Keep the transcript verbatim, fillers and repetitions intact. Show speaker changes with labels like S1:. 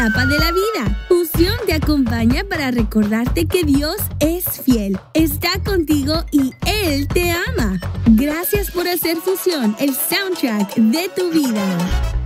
S1: etapa de la vida. Fusión te acompaña para recordarte que Dios es fiel, está contigo y Él te ama. Gracias por hacer Fusión el soundtrack de tu vida.